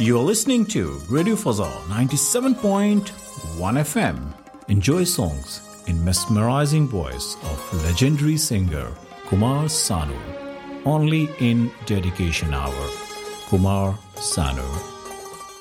You are listening to Radio Fazal 97.1 FM. Enjoy songs in mesmerizing voice of legendary singer Kumar Sanu. Only in Dedication Hour. Kumar Sanu.